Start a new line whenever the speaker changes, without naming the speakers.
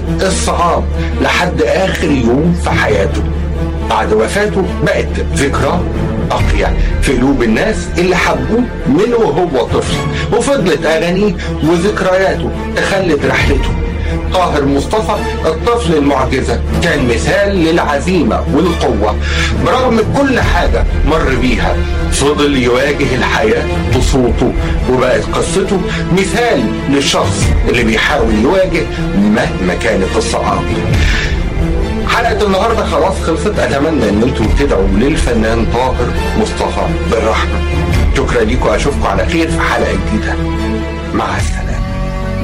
الصعاب لحد آخر يوم في حياته. بعد وفاته بقت ذكرى باقية في قلوب الناس اللي حبوه من وهو طفل، وفضلت أغانيه وذكرياته تخلت رحلته. طاهر مصطفى الطفل المعجزة كان مثال للعزيمة والقوة، برغم كل حاجة مر بيها فضل يواجه الحياة بصوته، وبقت قصته مثال للشخص اللي بيحاول يواجه مهما كانت الصعاب. حلقة النهاردة خلاص خلصت، أتمنى أن انتم تدعوا للفنان طاهر مصطفى بالرحمة. شكرا لكم، أشوفكم على خير في حلقة جديدة، مع السلامة.